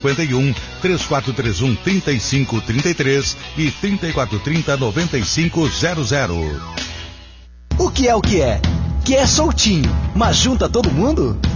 51 3431 3533 e 3430 9500. O que é? Que é soltinho, mas junta todo mundo?